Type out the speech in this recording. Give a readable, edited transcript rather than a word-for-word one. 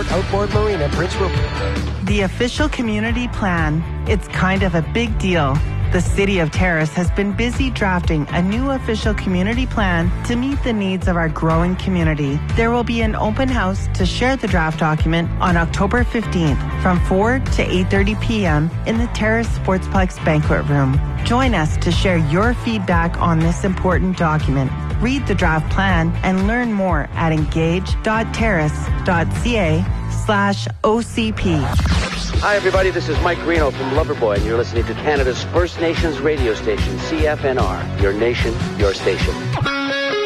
Airport Outboard Marina, Prince Rupert. The official community plan. It's kind of a big deal. The City of Terrace has been busy drafting a new official community plan to meet the needs of our growing community. There will be an open house to share the draft document on October 15th from 4 to 8:30 p.m. in the Terrace Sportsplex Banquet Room. Join us to share your feedback on this important document. Read the draft plan and learn more at engage.terrace.ca/OCP. Hi, everybody. This is Mike Reno from Loverboy, and you're listening to Canada's First Nations radio station, CFNR. Your nation, your station.